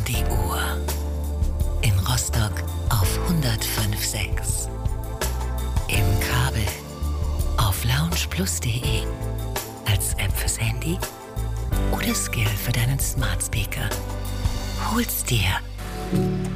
die Uhr. In Rostock auf 105.6. Im Kabel auf loungeplus.de. Als App fürs Handy oder Skill für deinen Smart Speaker. Hol's dir.